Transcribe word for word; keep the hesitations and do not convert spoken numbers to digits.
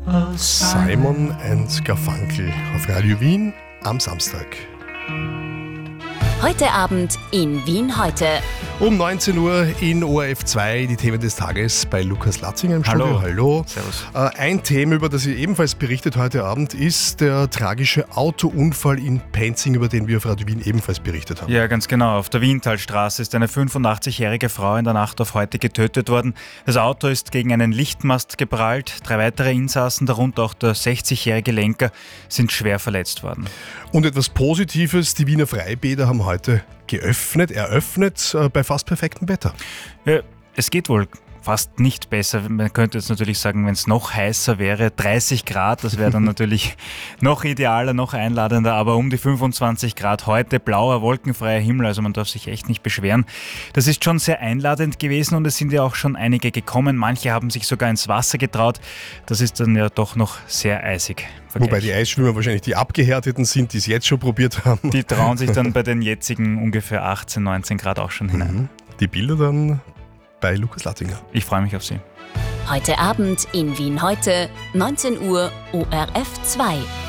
Simon and Garfunkel auf Radio Wien am Samstag. Heute Abend in Wien heute. Um neunzehn Uhr in O R F zwei die Themen des Tages bei Lukas Latzinger im Studio. Hallo. Hallo. Servus. Äh, ein Thema, über das ihr ebenfalls berichtet heute Abend, ist der tragische Autounfall in Penzing, über den wir auf Radio Wien ebenfalls berichtet haben. Ja, ganz genau. Auf der Wientalstraße ist eine fünfundachtzigjährige Frau in der Nacht auf heute getötet worden. Das Auto ist gegen einen Lichtmast geprallt. Drei weitere Insassen, darunter auch der sechzigjährige Lenker, sind schwer verletzt worden. Und etwas Positives, die Wiener Freibäder haben heute geöffnet, eröffnet, äh, bei fast perfektem Wetter. Ja, es geht wohl fast nicht besser. Man könnte jetzt natürlich sagen, wenn es noch heißer wäre, dreißig Grad, das wäre dann natürlich noch idealer, noch einladender, aber um die fünfundzwanzig Grad heute, blauer, wolkenfreier Himmel, also man darf sich echt nicht beschweren. Das ist schon sehr einladend gewesen und es sind ja auch schon einige gekommen. Manche haben sich sogar ins Wasser getraut. Das ist dann ja doch noch sehr eisig. Wobei die Eisschwimmer wahrscheinlich die Abgehärteten sind, die es jetzt schon probiert haben. Die trauen sich dann bei den jetzigen ungefähr achtzehn, neunzehn Grad auch schon hinein. Die Bilder dann bei Lukas Latzinger. Ich freue mich auf Sie. Heute Abend in Wien heute, neunzehn Uhr O R F zwei.